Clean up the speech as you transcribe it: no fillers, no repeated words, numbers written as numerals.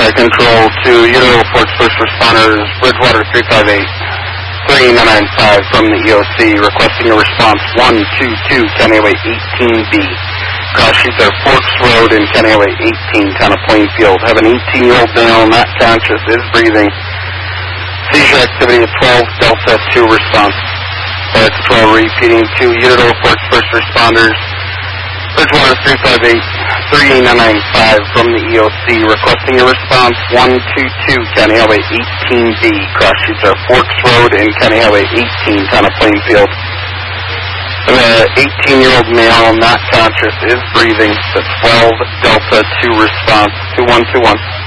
Control to Udall Reports, first responders, Bridgewater 358-3995 from the EOC, requesting a response 122, County Highway 18B. Crash sheets are Forks Road and County Highway 18, town of Plainfield. Have an 18-year-old male, not conscious, is breathing. Seizure activity at 12, Delta 2 response. Fire Control repeating to Udall Reports, first responders, Bridgewater 358-3995 from the EOC, requesting a response 122, County Highway 18B. Cross sheets are Forks Road and County Highway 18, town of Plainfield. The 18-year-old male, not conscious, is breathing. The 12 Delta 2 response, 2121.